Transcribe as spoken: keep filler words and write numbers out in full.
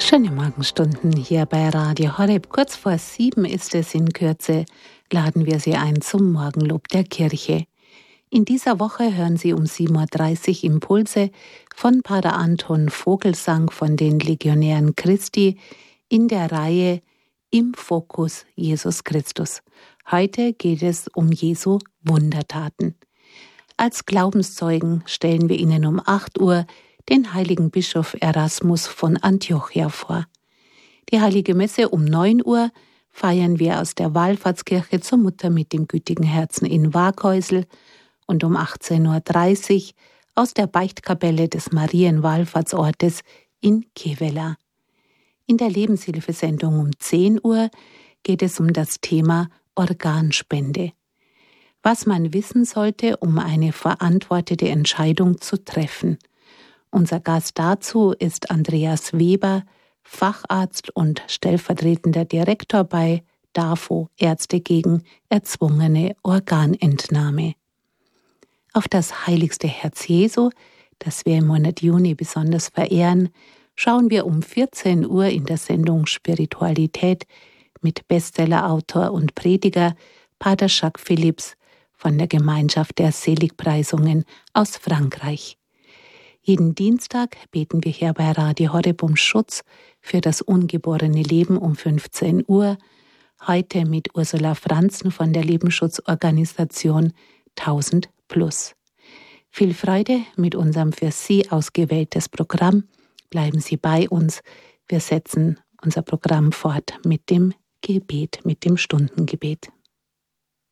Schöne Morgenstunden hier bei Radio Horeb. Kurz vor sieben ist es in Kürze. Laden wir Sie ein zum Morgenlob der Kirche. In dieser Woche hören Sie um sieben Uhr dreißig Impulse von Pater Anton Vogelsang von den Legionären Christi in der Reihe Im Fokus Jesus Christus. Heute geht es um Jesu Wundertaten. Als Glaubenszeugen stellen wir Ihnen um acht Uhr den heiligen Bischof Erasmus von Antiochia vor. Die heilige Messe um neun Uhr feiern wir aus der Wallfahrtskirche zur Mutter mit dem gütigen Herzen in Waaghäusel und um achtzehn Uhr dreißig aus der Beichtkapelle des Marienwallfahrtsortes in Kevela. In der Lebenshilfesendung um zehn Uhr geht es um das Thema Organspende. Was man wissen sollte, um eine verantwortete Entscheidung zu treffen. Unser Gast dazu ist Andreas Weber, Facharzt und stellvertretender Direktor bei DAFO, Ärzte gegen erzwungene Organentnahme. Auf das heiligste Herz Jesu, das wir im Monat Juni besonders verehren, schauen wir um vierzehn Uhr in der Sendung Spiritualität mit Bestsellerautor und Prediger Pater Jacques Philips von der Gemeinschaft der Seligpreisungen aus Frankreich. Jeden Dienstag beten wir hier bei Radio Horeb um Schutz für das ungeborene Leben um fünfzehn Uhr, heute mit Ursula Franzen von der Lebensschutzorganisation tausend plus. Viel Freude mit unserem für Sie ausgewähltes Programm. Bleiben Sie bei uns. Wir setzen unser Programm fort mit dem Gebet, mit dem Stundengebet.